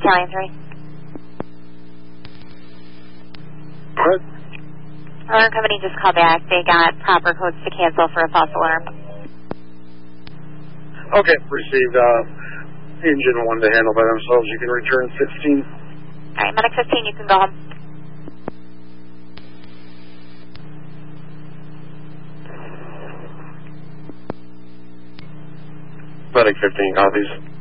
Battalion 3. What? Alarm company just called back. They got proper codes to cancel for a false alarm. Okay, received. Engine 1 to handle by themselves. You can return 15. All right, Medic 15, you can go home. Medic 15 copies.